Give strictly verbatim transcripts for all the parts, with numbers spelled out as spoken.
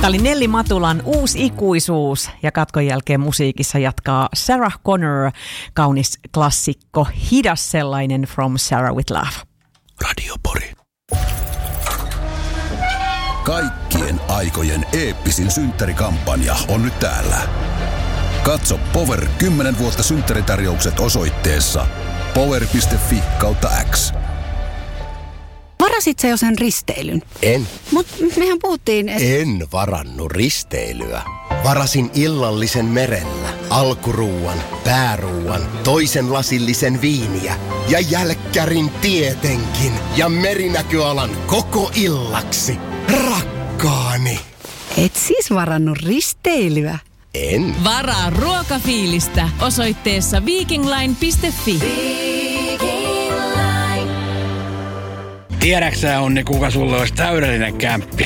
Tämä oli Nelli Matulan Uusi ikuisuus ja katkon jälkeen musiikissa jatkaa Sarah Connor, kaunis klassikko, hidas sellainen, From Sarah with Love. Radio Pori. Kaikkien aikojen eeppisin synttärikampanja on nyt täällä. Katso Power kymmenen vuotta synttäritarjoukset osoitteessa power piste fi kautta X. Varasit sä jo sen risteilyn? En. Mut mehän puhuttiin, että... En varannut risteilyä. Varasin illallisen merellä, alkuruuan, pääruuan, toisen lasillisen viiniä ja jälkkärin tietenkin ja merinäköalan koko illaksi. Rakkaani. Et siis varannut risteilyä? En. Varaa ruokafiilistä osoitteessa vikingline piste fi. Tiedäksä, Onni, kuka sulle olisi täydellinen kämppis?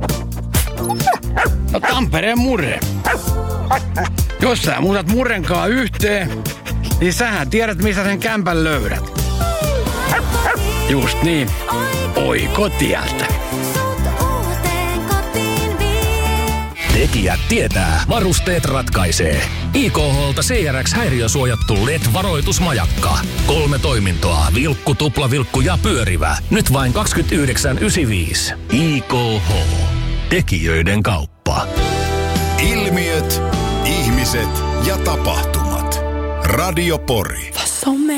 No Tampereen Murre. Jos sä muutat Murrenkaa yhteen, niin sähän tiedät, missä sen kämpän löydät. Just niin. Oikotieltä. Tekijät tietää, varusteet ratkaisee. I K H:lta C R X-häiriösuojattu L E D-varoitusmajakka. Kolme toimintoa, vilkku, tuplavilkku ja pyörivä. Nyt vain kaksikymmentäyhdeksän yhdeksänkymmentäviisi. I K H. Tekijöiden kauppa. Ilmiöt, ihmiset ja tapahtumat. Radio Pori.